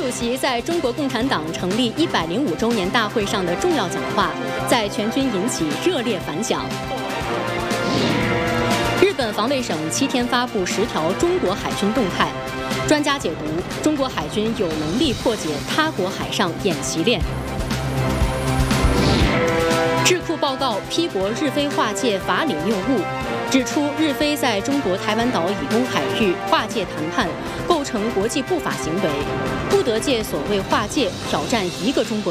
主席在中国共产党成立105周年大会上的重要讲话，在全军引起热烈反响。日本防卫省7天发布10条中国海军动态，专家解读中国海军有能力破解他国海上演习链。智库报告批驳日菲划界法理谬误，指出日菲在中国台湾岛以东海域划界谈判构成国际不法行为，不得借所谓划界挑战一个中国。